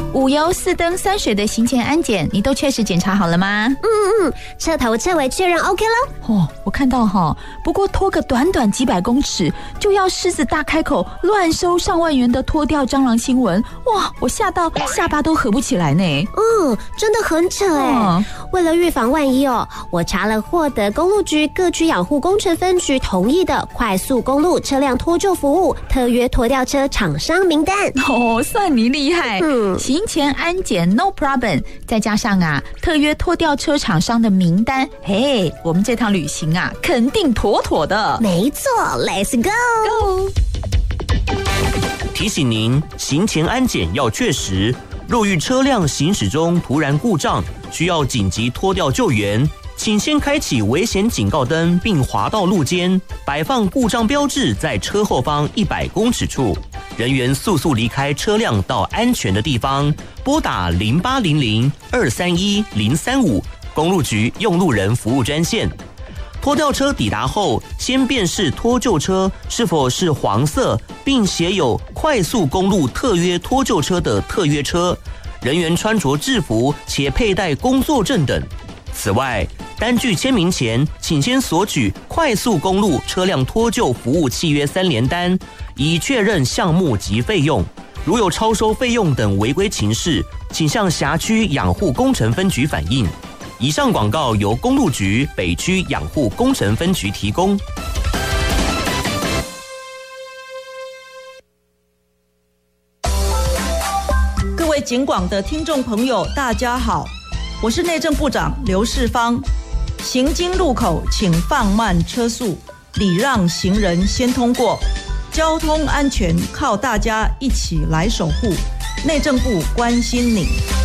5油4灯3水的行前安检，你都确实检查好了吗？ 彻头彻尾确认 OK 咯。 我看到不过拖个短短几百公尺，就要狮子大开口乱收上万元的脱掉蟑螂新闻，哇！我吓到下巴都合不起来呢。 真的很扯哎。为了预防万一我查了获得公路局各区养护工程分局同意的快速公路车辆脱臼服务特约拖吊车厂商名单。 算你厉害。行前安检 no problem， 再加上特约拖吊车厂商的名单，我们这趟旅行肯定妥妥的。 没错 ，Let's go。 提醒您，行前安检要确实。若遇车辆行驶中突然故障，需要紧急拖吊救援，请先开启危险警告灯，并滑到路肩，摆放故障标志在车后方100公尺处。人员速速离开车辆到安全的地方，拨打0800-231-035公路局用路人服务专线。拖吊车抵达后，先辨识拖救车是否是黄色，并写有快速公路特约拖救车的特约车，人员穿着制服且佩戴工作证等。此外，单据签名前，请先索取快速公路车辆脱臼服务契约3联单，以确认项目及费用。如有超收费用等违规情事，请向辖区养护工程分局反映。以上广告由公路局北区养护工程分局提供。 各位警广的听众朋友，大家好，我是内政部长刘世芳。行经路口请放慢车速，礼让行人先通过。交通安全靠大家一起来守护。内政部关心你。